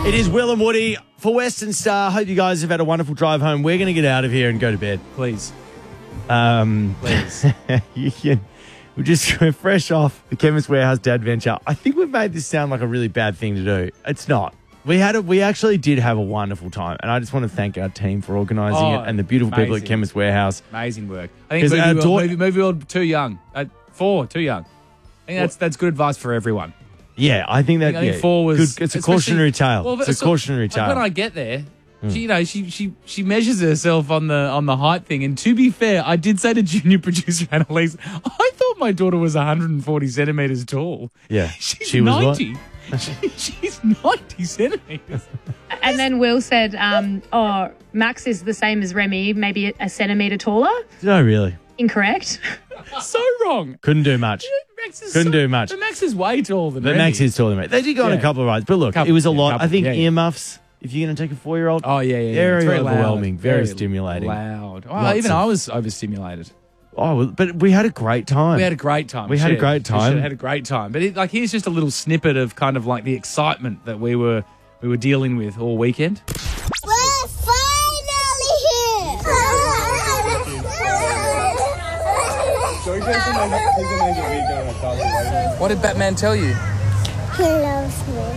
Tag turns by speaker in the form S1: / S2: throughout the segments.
S1: It is Will and Woody for Western Star. Hope you guys have had a wonderful drive home. We're going to get out of here and go to bed.
S2: Please.
S1: Please. We're fresh off the Chemist Warehouse Dad Venture. I think we've made this sound like a really bad thing to do. It's not. We actually did have a wonderful time, and I just want to thank our team for organising it and the beautiful people at Chemist Warehouse.
S2: Amazing work. I think movie world too young. 4 too young. I think that's good advice for everyone.
S1: Yeah, I think that.
S2: I think 4 was.
S1: Good. It's a cautionary tale. Well, it's a cautionary tale.
S2: Like when I get there, she measures herself on the height thing. And to be fair, I did say to junior producer Annalise, I thought my daughter was 140 centimeters tall.
S1: Yeah,
S2: she's 90. She's 90 centimeters.
S3: And then Will said, Max is the same as Remy, maybe a centimetre taller.
S1: No, really.
S3: Incorrect.
S2: So wrong.
S1: Couldn't do much. Couldn't do much.
S2: But Max is way taller than
S1: Remy. Max is taller than Remy. They did go on a couple of rides, but look, it was a lot. I think earmuffs, if you're going to take a 4-year-old.
S2: Oh, yeah.
S1: Very overwhelming,
S2: loud,
S1: very stimulating.
S2: Loud. Oh, even I was overstimulated.
S1: Oh, but we had a great time.
S2: We had a great time.
S1: We had a great time.
S2: But here's just a little snippet of kind of like the excitement that we were dealing with all weekend.
S4: We're finally here.
S2: What did Batman tell you?
S4: He loves me.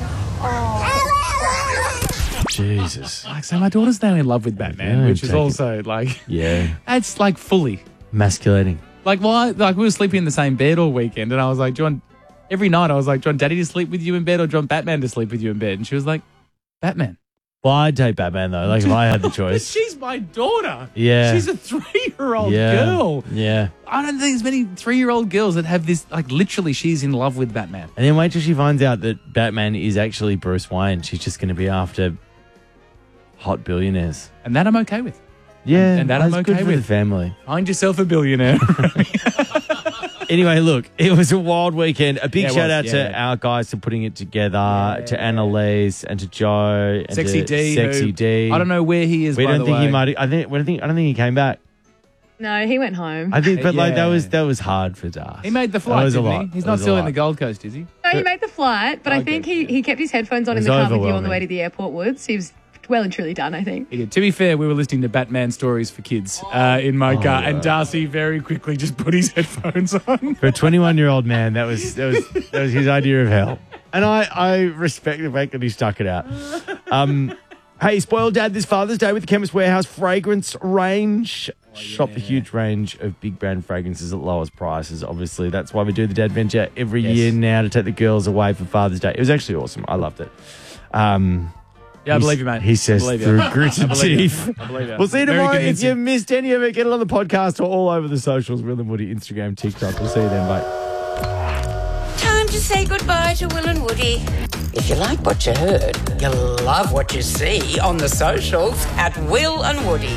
S1: Jesus.
S2: Like, so my daughter's now in love with Batman, which is also like, that's like fully
S1: emasculating.
S2: Like, why? Like, we were sleeping in the same bed all weekend, and I was like, every night I was like, do you want Daddy to sleep with you in bed, or do you want Batman to sleep with you in bed? And she was like, Batman.
S1: Well, I'd take Batman though. Like, if I had the choice.
S2: She's my daughter.
S1: Yeah.
S2: She's a 3-year-old girl.
S1: Yeah.
S2: I don't think there's many 3-year-old girls that have this, like, literally she's in love with Batman.
S1: And then wait till she finds out that Batman is actually Bruce Wayne. She's just going to be after hot billionaires.
S2: And that I'm okay with.
S1: Yeah.
S2: And that I'm okay
S1: good for
S2: with.
S1: the family.
S2: Find yourself a billionaire.
S1: Anyway, look, it was a wild weekend. A big shout out to our guys for putting it together, to Annalise and to Joe and
S2: Sexy
S1: to D.
S2: I don't know where he is.
S1: We don't think he might. I don't think he came back.
S3: No, he went home.
S1: I think, but like that was hard for Darth.
S2: He made the flight, didn't he? He's not still in the Gold Coast, is he?
S3: No, he made the flight, but I think he kept his headphones on in the car with you on the way to the airport, Woods. He was well and truly done, I think.
S2: He did. To be fair, we were listening to Batman stories for kids in my car, and Darcy very quickly just put his headphones on.
S1: For a 21-year-old man, that was his idea of hell, and I respect the fact that he stuck it out. Hey, spoiled dad this Father's Day with the Chemist Warehouse fragrance range. Shop the huge range of big brand fragrances at lowest prices. Obviously, that's why we do the Dad Venture every year now, to take the girls away for Father's Day. It was actually awesome. I loved it.
S2: Yeah, I believe you, mate.
S1: He says through gritted teeth.
S2: I believe you.
S1: We'll see you tomorrow. If you missed any of it, get it on the podcast or all over the socials. Will and Woody, Instagram, TikTok. We'll see you then. Bye.
S5: Time to say goodbye to Will and Woody.
S6: If you like what you heard, you'll love what you see on the socials
S5: At Will and Woody.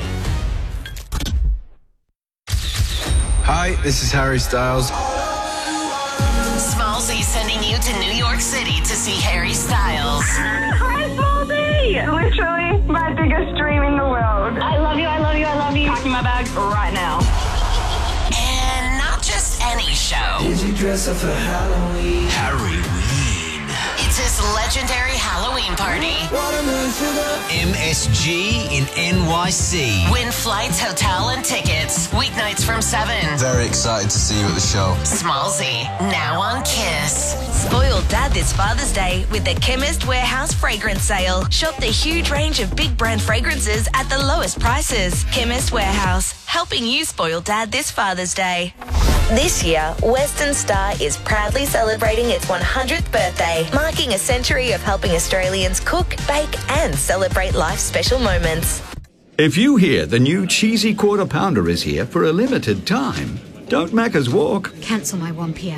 S7: Hi, this is Harry Styles.
S5: Smallzy sending you to New York City to see Harry Styles.
S8: Hi, Smallzy! Literally my biggest dream in the world. I love you, I love you, I love you. Packing my bag right now.
S5: And not just any show.
S7: Did you dress up for Halloween?
S5: It's his legendary Halloween party.
S9: MSG in NYC.
S5: Win flights, hotel, and tickets. Weeknights from 7.
S7: Very excited to see you at the show.
S5: Smallzy, now on Kiss.
S10: Spoiled Dad this Father's Day with the Chemist Warehouse fragrance sale. Shop the huge range of big brand fragrances at the lowest prices. Chemist Warehouse, helping you spoil Dad this Father's Day. This year, Western Star is proudly celebrating its 100th birthday, marking a century of helping Australians cook, bake and celebrate life's special moments.
S11: If you hear the new cheesy quarter pounder is here for a limited time, don't Macca's walk.
S12: Cancel my 1 p.m.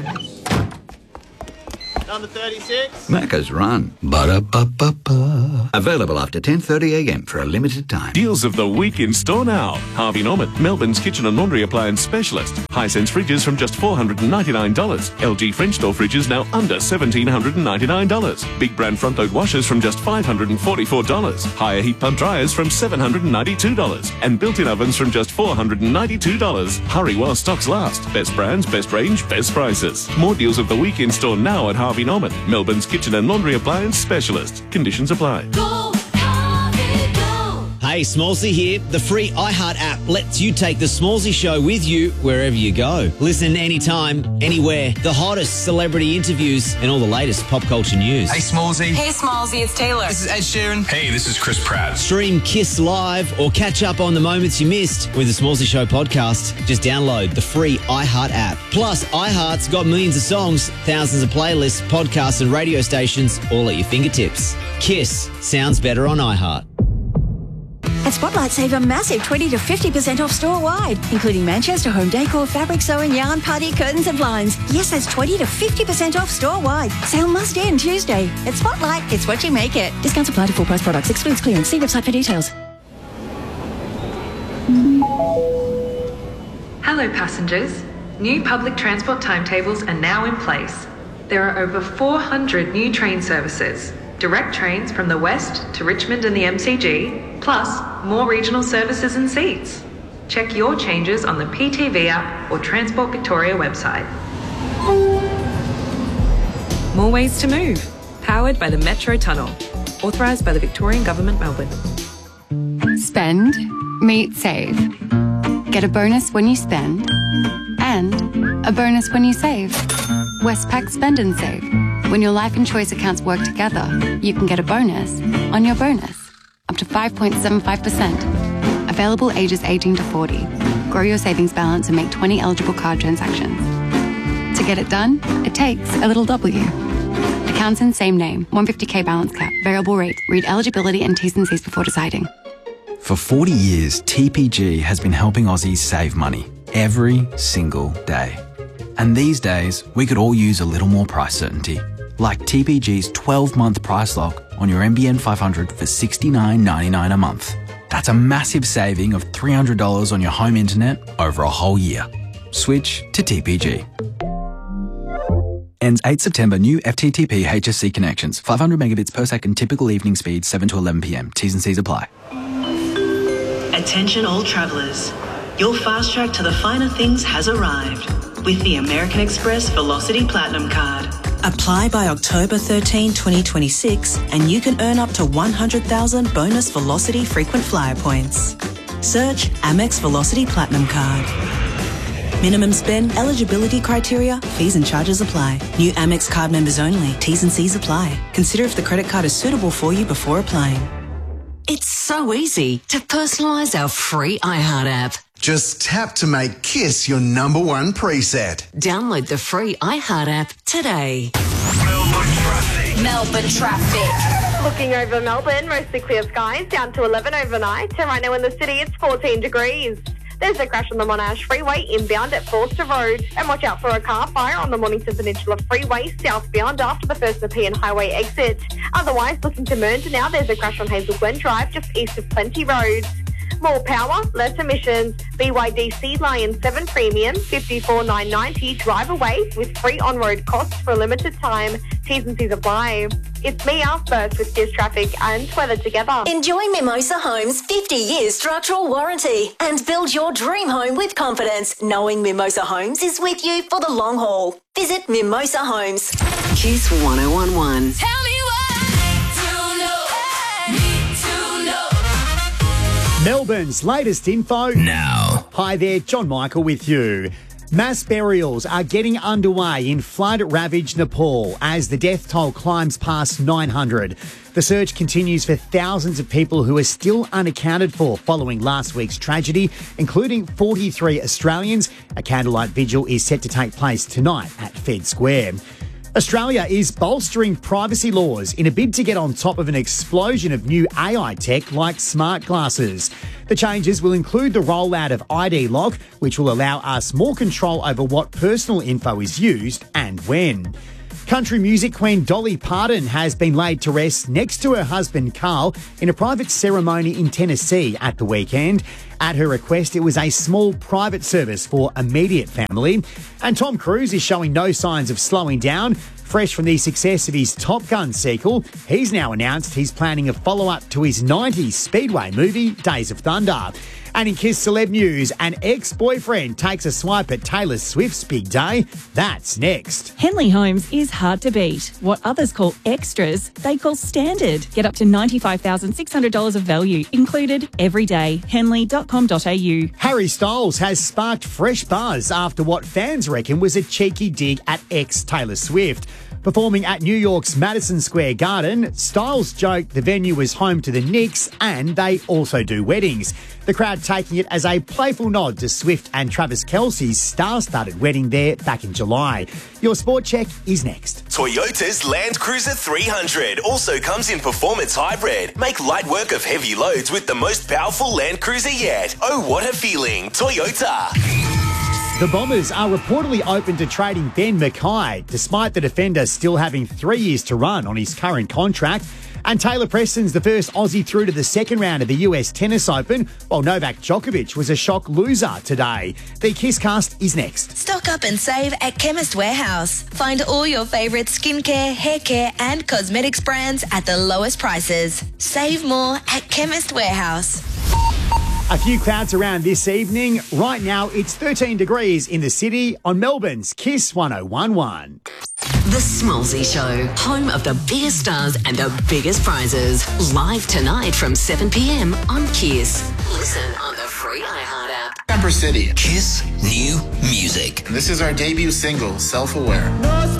S13: Number 36.
S11: Macca's run. Ba-da-ba-ba-ba. Available after 10:30 a.m. for a limited time.
S14: Deals of the week in store now. Harvey Norman, Melbourne's kitchen and laundry appliance specialist. Hisense fridges from just $499. LG French door fridges now under $1,799. Big brand front load washers from just $544. Higher heat pump dryers from $792. And built-in ovens from just $492. Hurry while stocks last. Best brands, best range, best prices. More deals of the week in store now at Harvey Norman, Melbourne's kitchen and laundry appliance specialist. Conditions apply.
S12: Hey, Smallsy here. The free iHeart app lets you take The Smallsy Show with you wherever you go. Listen anytime, anywhere. The hottest celebrity interviews and all the latest pop culture news.
S13: Hey, Smallsy.
S15: Hey, Smallsy, it's Taylor.
S13: This is Ed Sheeran. Hey, this is Chris Pratt.
S12: Stream Kiss Live or catch up on the moments you missed with The Smallsy Show podcast. Just download the free iHeart app. Plus, iHeart's got millions of songs, thousands of playlists, podcasts and radio stations all at your fingertips. Kiss sounds better on iHeart.
S16: At Spotlight, save a massive 20 to 50% off store-wide, including Manchester home decor, fabric sewing, yarn, party, curtains and blinds. Yes, that's 20 to 50% off store-wide. Sale must end Tuesday. At Spotlight, it's what you make it. Discounts apply to full price products. Excludes clearance. See website for details.
S17: Hello passengers. New public transport timetables are now in place. There are over 400 new train services. Direct trains from the west to Richmond and the MCG, plus more regional services and seats. Check your changes on the PTV app or Transport Victoria website. More ways to move. Powered by the Metro Tunnel. Authorised by the Victorian Government, Melbourne.
S18: Spend, meet, save. Get a bonus when you spend, and a bonus when you save. Westpac Spend and Save. When your life and choice accounts work together, you can get a bonus on your bonus, up to 5.75%. Available ages 18 to 40. Grow your savings balance and make 20 eligible card transactions. To get it done, it takes a little W. Accounts in same name, 150k balance cap, variable rate. Read eligibility and T's and C's before deciding.
S19: For 40 years, TPG has been helping Aussies save money every single day. And these days, we could all use a little more price certainty. Like TPG's 12-month price lock on your NBN 500 for $69.99 a month. That's a massive saving of $300 on your home internet over a whole year. Switch to TPG. Ends 8 September. New FTTP HSC connections. 500 megabits per second. Typical evening speed 7 to 11 p.m. T's and C's apply.
S20: Attention all travellers. Your fast track to the finer things has arrived with the American Express Velocity Platinum Card. Apply by October 13, 2026 and you can earn up to 100,000 bonus Velocity frequent flyer points. Search Amex Velocity Platinum Card. Minimum spend, eligibility criteria, fees and charges apply. New Amex card members only. T's and C's apply. Consider if the credit card is suitable for you before applying.
S5: It's so easy to personalise our free iHeart app.
S21: Just tap to make Kiss your #1 preset.
S5: Download the free iHeart app today.
S10: Melbourne traffic.
S8: Looking over Melbourne, mostly clear skies, down to 11 overnight. And right now in the city, it's 14 degrees. There's a crash on the Monash Freeway inbound at Forster Road. And watch out for a car fire on the Mornington Peninsula Freeway southbound after the First Nepean Highway exit. Otherwise, looking to Mernda now, there's a crash on Hazel Glen Drive just east of Plenty Road. More power, less emissions. BYD Sea Lion 7 Premium, $54,990. Drive away with free on-road costs for a limited time. T's and C's apply. It's Mia, first with Kiss Traffic and weather together.
S16: Enjoy Mimosa Homes' 50 years structural warranty and build your dream home with confidence, knowing Mimosa Homes is with you for the long haul. Visit Mimosa Homes.
S5: Kiss 1011.
S10: Tell me
S22: Melbourne's latest info now. Hi there, John Michael with you. Mass burials are getting underway in flood-ravaged Nepal as the death toll climbs past 900. The search continues for thousands of people who are still unaccounted for following last week's tragedy, including 43 Australians. A candlelight vigil is set to take place tonight at Fed Square. Australia is bolstering privacy laws in a bid to get on top of an explosion of new AI tech like smart glasses. The changes will include the rollout of ID Lock, which will allow us more control over what personal info is used and when. Country music queen Dolly Parton has been laid to rest next to her husband Carl in a private ceremony in Tennessee at the weekend. At her request, it was a small private service for immediate family. And Tom Cruise is showing no signs of slowing down. Fresh from the success of his Top Gun sequel, he's now announced he's planning a follow-up to his 90s Speedway movie, Days of Thunder. And in Kiss Celeb News, an ex-boyfriend takes a swipe at Taylor Swift's big day. That's next.
S4: Henley Homes is hard to beat. What others call extras, they call standard. Get up to $95,600 of value included every day. Henley.com.au.
S22: Harry Styles has sparked fresh buzz after what fans reckon was a cheeky dig at ex-Taylor Swift. Performing at New York's Madison Square Garden, Styles joked the venue was home to the Knicks and they also do weddings. The crowd taking it as a playful nod to Swift and Travis Kelce's star-studded wedding there back in July. Your sport check is next.
S15: Toyota's Land Cruiser 300 also comes in performance hybrid. Make light work of heavy loads with the most powerful Land Cruiser yet. Oh, what a feeling. Toyota.
S22: The Bombers are reportedly open to trading Ben Mackay, despite the defender still having 3 years to run on his current contract. And Taylor Preston's the first Aussie through to the second round of the US Tennis Open, while Novak Djokovic was a shock loser today. The Kisscast is next.
S10: Stock up and save at Chemist Warehouse. Find all your favourite skincare, hair care and cosmetics brands at the lowest prices. Save more at Chemist Warehouse.
S22: A few clouds around this evening. Right now, it's 13 degrees in the city on Melbourne's Kiss 101.1.
S5: The Smallsy Show, home of the biggest stars and the biggest prizes. Live tonight from 7 p.m. on Kiss. Listen on the free iHeart app.
S7: Camper City.
S9: Kiss New Music.
S7: This is our debut single, Self-Aware.